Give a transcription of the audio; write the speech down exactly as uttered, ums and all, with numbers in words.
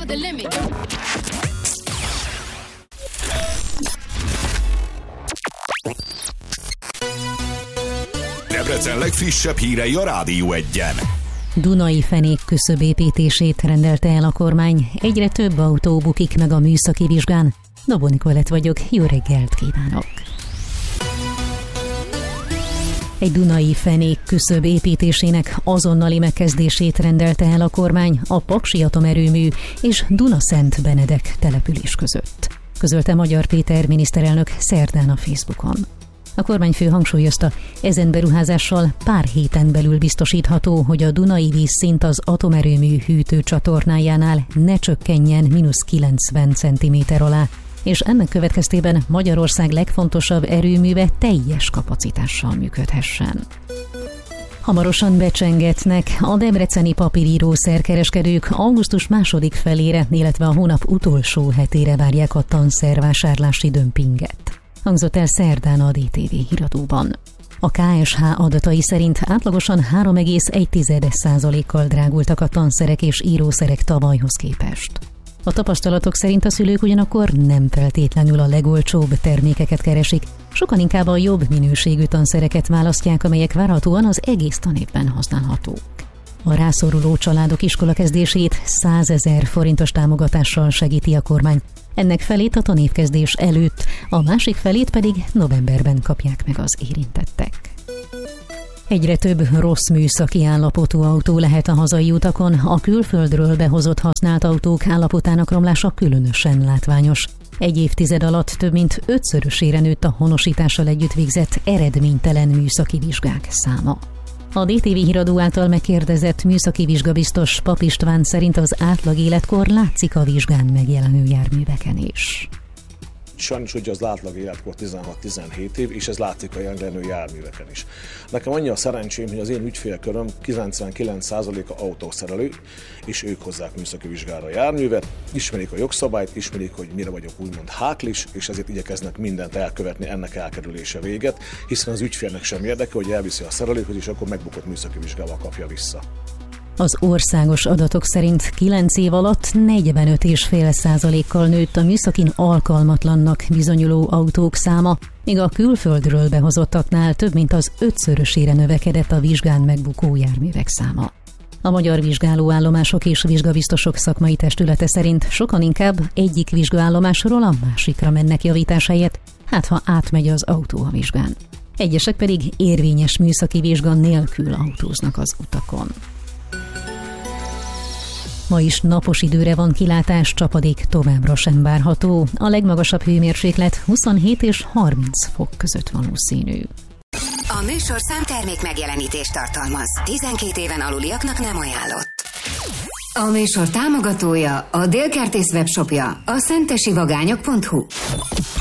the limit. Debrecen legfrissebb hírei a Rádió Egyen. Dunai fenék küszöbépítését rendelte el a kormány. Egyre több autó bukik meg a műszaki vizsgán. Dobó Nikolett vagyok, jó reggelt kívánok! Egy dunai fenék küszöb építésének azonnali megkezdését rendelte el a kormány a Paksi atomerőmű és Dunaszent Benedek település között, közölte Magyar Péter miniszterelnök szerdán a Facebookon. A kormányfő hangsúlyozta, ezen beruházással pár héten belül biztosítható, hogy a Dunai vízszint az atomerőmű hűtőcsatornájánál ne csökkenjen mínusz kilencven centiméter alá, és ennek következtében Magyarország legfontosabb erőműve teljes kapacitással működhessen. Hamarosan becsengetnek a debreceni papírírószerkereskedők. Augusztus második felére, illetve a hónap utolsó hetére várják a tanszervásárlási dömpinget, hangzott el szerdán a dé té vé híradóban. A ká es há adatai szerint átlagosan három egész egy százalékkal drágultak a tanszerek és írószerek tavalyhoz képest. A tapasztalatok szerint a szülők ugyanakkor nem feltétlenül a legolcsóbb termékeket keresik, sokan inkább a jobb minőségű tanszereket választják, amelyek várhatóan az egész tanévben használhatók. A rászoruló családok iskolakezdését százezer forintos támogatással segíti a kormány. Ennek felét a tanévkezdés előtt, a másik felét pedig novemberben kapják meg az érintettek. Egyre több rossz műszaki állapotú autó lehet a hazai utakon, a külföldről behozott használt autók állapotának romlása különösen látványos. Egy évtized alatt több mint ötszörösére nőtt a honosítással együtt végzett eredménytelen műszaki vizsgák száma. A dé té vé híradó által megkérdezett műszaki vizsgabiztos Pap István szerint az átlag életkor látszik a vizsgán megjelenő járműveken is. Sajnos ugye az átlag életkor tizenhat-tizenhét év, és ez látszik a jelenlő járműveken is. Nekem annyi a szerencsém, hogy az én ügyfélköröm kilencvenkilenc százaléka autószerelő, és ők hozzák műszaki vizsgára a járművet, ismerik a jogszabályt, ismerik, hogy mire vagyok úgymond háklis, és ezért igyekeznek mindent elkövetni ennek elkerülése véget, hiszen az ügyfélnek sem érdeke, hogy elviszi a szerelőhöz, és akkor megbukott műszaki vizsgával kapja vissza. Az országos adatok szerint kilenc év alatt negyvenöt egész öt százalékkal nőtt a műszakin alkalmatlannak bizonyuló autók száma, míg a külföldről behozottaknál több mint az ötszörösére növekedett a vizsgán megbukó járművek száma. A Magyar Vizsgálóállomások és Vizsgabiztosok Szakmai Testülete szerint sokan inkább egyik vizsgálómásról a másikra mennek javítás helyett, hát ha átmegy az autó a vizsgán. Egyesek pedig érvényes műszaki vizsga nélkül autóznak az utakon. Ma is napos időre van kilátás, csapadék továbbra sem várható. A legmagasabb hőmérséklet huszonhét és harminc fok között valószínű. A műsorszám termék megjelenítést tartalmaz. tizenkét éven aluliaknak nem ajánlott. A műsor támogatója, a Délkertész webshopja, a szentesivagányok pont hu.